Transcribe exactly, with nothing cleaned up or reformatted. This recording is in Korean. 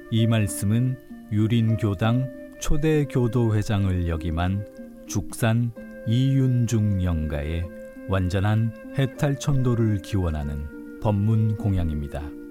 이 말씀은 유린교당 초대교도회장을 역임한 죽산 이윤중 영가의 완전한 해탈천도를 기원하는 법문 공양입니다.